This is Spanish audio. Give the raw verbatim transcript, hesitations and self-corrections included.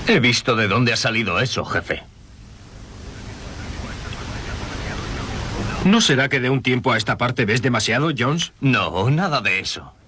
He visto de dónde ha salido eso, jefe. ¿No será que de un tiempo a esta parte ves demasiado, Jones? No, nada de eso.